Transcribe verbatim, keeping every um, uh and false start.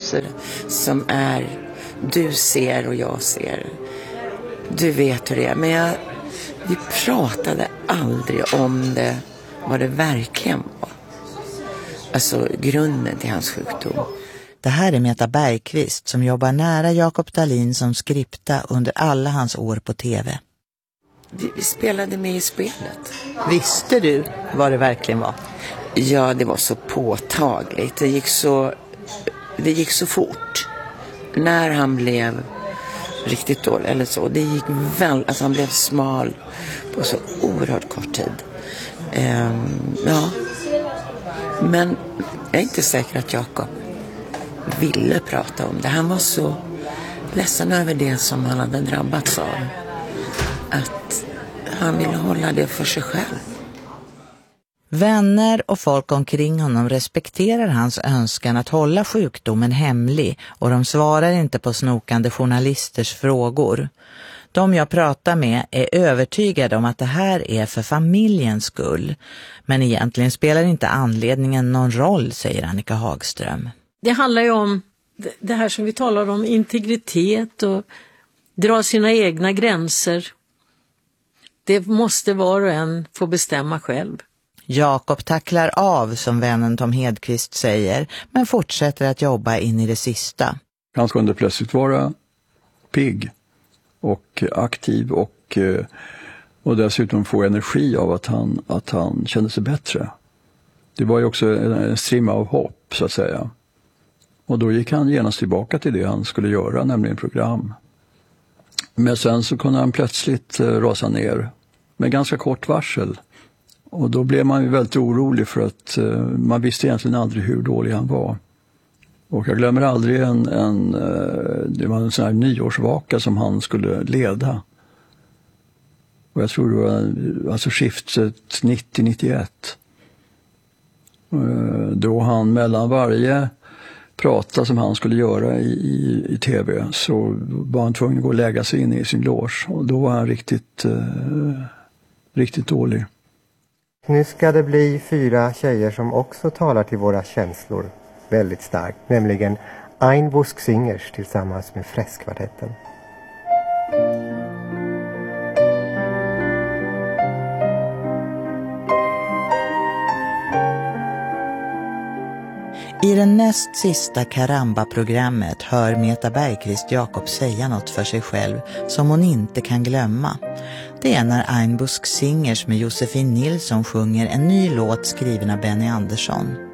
Så, som är, du ser och jag ser. Du vet hur det är. Men jag, vi pratade aldrig om det, vad det verkligen var. Alltså grunden till hans sjukdom. Det här är Meta Bergqvist som jobbar nära Jakob Dahlin som skripta under alla hans år på tv. Vi, vi spelade med i spelet. Visste du vad det verkligen var? Ja, det var så påtagligt. Det gick så, det gick så fort. När han blev riktigt dålig eller så. Det gick väl, alltså han blev smal på så oerhört kort tid. Um, ja. Men jag är inte säker att Jakob ville prata om det. Han var så ledsen över det som han hade drabbats av. Att han ville hålla det för sig själv. Vänner och folk omkring honom respekterar hans önskan att hålla sjukdomen hemlig och de svarar inte på snokande journalisters frågor. De jag pratar med är övertygade om att det här är för familjens skull. Men egentligen spelar inte anledningen någon roll, säger Annika Hagström. Det handlar ju om det här som vi talar om, integritet och dra sina egna gränser. Det måste var och en få bestämma själv. Jakob tacklar av, som vännen Tom Hedqvist säger, men fortsätter att jobba in i det sista. Han kunde plötsligt vara pigg och aktiv och, och dessutom få energi av att han, att han kände sig bättre. Det var ju också en strimma av hopp, så att säga. Och då gick han genast tillbaka till det han skulle göra, nämligen program. Men sen så kunde han plötsligt rasa ner med ganska kort varsel. Och då blev man ju väldigt orolig för att uh, man visste egentligen aldrig hur dålig han var. Och jag glömmer aldrig en, en, uh, det var en sån här nyårsvaka som han skulle leda. Och jag tror det var alltså skiftet nittio nittioett. Uh, då han mellan varje prata som han skulle göra i, i, i tv så var han tvungen att gå och lägga sig in i sin loge. Och då var han riktigt, uh, riktigt dålig. Nu ska det bli fyra tjejer som också talar till våra känslor väldigt starkt. Nämligen Ein Busk Singers tillsammans med Fresskvartetten. I det näst sista Karamba-programmet hör Meta Bergqvist Jakob säga något för sig själv som hon inte kan glömma. Det är när Ein Busk Singers med Josefin Nilsson sjunger en ny låt skriven av Benny Andersson.